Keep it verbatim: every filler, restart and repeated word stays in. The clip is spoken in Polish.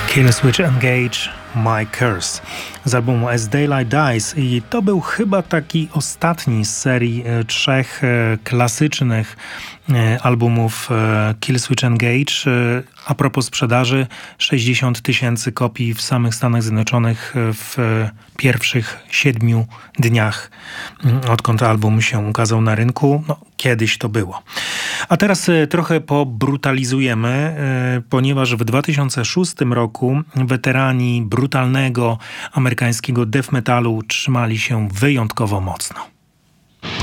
Killswitch Engage, My Curse z albumu As Daylight Dies i to był chyba taki ostatni z serii e, trzech e, klasycznych e, albumów e, Killswitch Engage. E, a propos sprzedaży, sześćdziesiąt tysięcy kopii w samych Stanach Zjednoczonych w e, pierwszych siedmiu dniach, m, odkąd album się ukazał na rynku. No, kiedyś to było. A teraz e, trochę pobrutalizujemy, e, ponieważ w dwa tysiące szóstym roku weterani brutalnego amerykańskiego death metalu trzymali się wyjątkowo mocno.